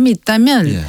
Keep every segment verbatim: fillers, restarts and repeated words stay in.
마음이 있다면 예.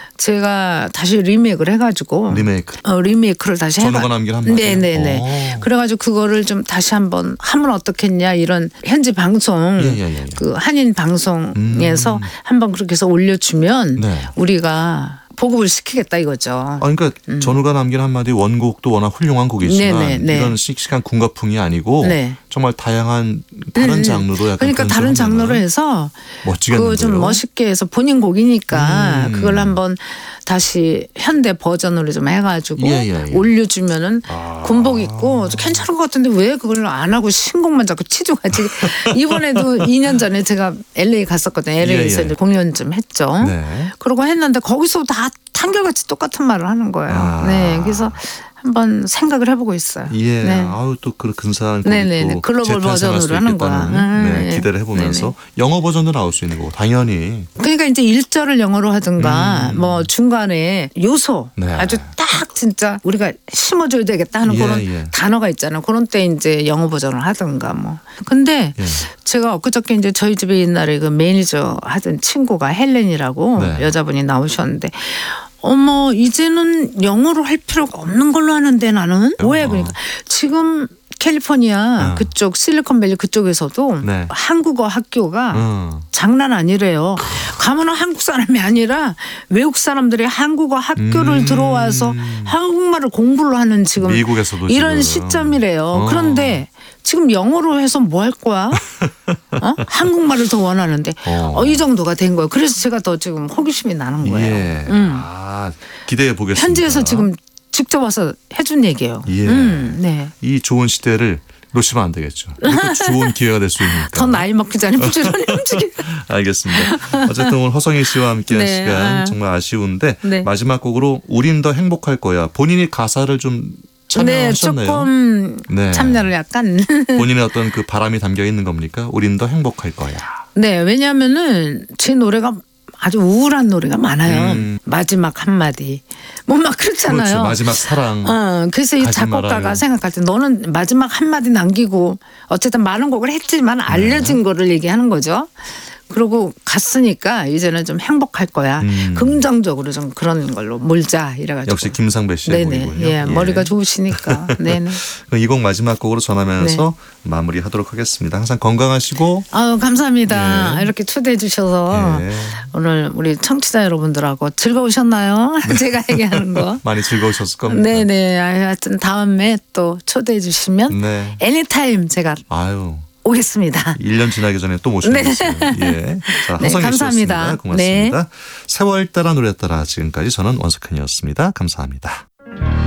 제가 다시 리메이크를 해가지고 리메이크. 어, 리메이크를 다시 해봐. 전우가 남긴 한마디. 네네네. 오. 그래가지고 그거를 좀 다시 한번 하면 어떻겠냐 이런 현지 방송 예, 예, 예, 예. 그 한인 방송에서 음. 한번 그렇게 해서 올려주면 네. 우리가 보급을 시키겠다 이거죠. 아, 그러니까 음. 전우가 남긴 한마디 원곡도 워낙 훌륭한 곡이지만 네네, 네. 이런 씩씩한 군가풍이 아니고 네. 정말 다양한 다른 음, 장르로 약간 그러니까 다른 장르로 해서 멋지겠는데요. 그거 좀 멋있게 해서 본인 곡이니까 음. 그걸 한번 다시 현대 버전으로 좀 해가지고 예, 예, 예. 올려주면은 아. 군복 입고 괜찮은 것 같은데 왜 그걸 안 하고 신곡만 자꾸 치중하지? 이번에도 이 년 전에 제가 엘에이 갔었거든요. 엘에이에서 예, 예. 이제 공연 좀 했죠. 네. 그러고 했는데 거기서 다 한결같이 똑같은 말을 하는 거예요. 아. 네, 그래서 한번 생각을 해보고 있어요. 예, 네. 아우 또 그 근사한 네네네. 또 글로벌 재탄생할 수 버전으로 하는 있겠다는, 거야. 네, 네. 기대를 해보면서 네네. 영어 버전도 나올 수 있는 거고 당연히. 그러니까 이제 일절을 영어로 하든가 음. 뭐 중간에 요소 네. 아주 딱 진짜 우리가 심어줘야 되겠다 하는 예, 그런 예. 단어가 있잖아요. 그런 때 이제 영어 버전을 하든가 뭐. 근데 예. 제가 엊그저께 이제 저희 집에 옛날에 그 매니저 하던 친구가 헬렌이라고 네. 여자분이 나오셨는데 어머 이제는 영어로 할 필요가 없는 걸로 하는데 나는 왜 어. 그러니까 지금 캘리포니아 어. 그쪽 실리콘밸리 그쪽에서도 네. 한국어 학교가 어. 장난 아니래요. 가면 한국 사람이 아니라 외국 사람들이 한국어 학교를 음. 들어와서 한국말을 공부를 하는 지금 미국에서도 이런 지금. 시점이래요. 어. 그런데 지금 영어로 해서 뭐 할 거야? 어? 한국말을 더 원하는데 어. 어, 이 정도가 된 거예요. 그래서 제가 더 지금 호기심이 나는 거예요. 예. 음. 아, 기대해 보겠습니다. 현지에서 지금 직접 와서 해준 얘기예요. 예. 음, 네. 이 좋은 시대를 놓치면 안 되겠죠. 이것도 좋은 기회가 될 수 있으니까. 더 나이 먹기 전에 부지런히 움직이. 알겠습니다. 어쨌든 오늘 허성희 씨와 함께한 네. 시간 아. 정말 아쉬운데 네. 마지막 곡으로 우린 더 행복할 거야. 본인이 가사를 좀 네, 참여하셨네요. 조금 네. 참여를 약간. 본인의 어떤 그 바람이 담겨 있는 겁니까? 우린 더 행복할 거야. 네, 왜냐하면은 제 노래가 아주 우울한 노래가 많아요. 음. 마지막 한마디. 뭐 막 그렇잖아요. 그렇죠. 마지막 사랑. 어, 그래서 이 가지 작곡가가 말아요. 생각할 때 너는 마지막 한마디 남기고 어쨌든 많은 곡을 했지만 알려진 네. 거를 얘기하는 거죠. 그러고 갔으니까 이제는 좀 행복할 거야. 음. 긍정적으로 좀 그런 걸로 몰자 이래가지고. 역시 김상배 씨의 네네. 곡이군요. 예, 머리가 좋으시니까. 네네. 이 곡 마지막 곡으로 전하면서 네. 마무리하도록 하겠습니다. 항상 건강하시고. 아유, 감사합니다. 예. 이렇게 초대해 주셔서 예. 오늘 우리 청취자 여러분들하고 즐거우셨나요? 제가 얘기하는 거. 많이 즐거우셨을 겁니다. 네네. 하여튼 다음에 또 초대해 주시면 네. 애니타임 제가 아유. 오겠습니다. 일 년 지나기 전에 또 모시겠어요. 네. 예. 자, 네, 허성희 감사합니다. 씨였습니다. 고맙습니다. 네. 세월 따라 노래 따라 지금까지 저는 원석현이었습니다. 감사합니다.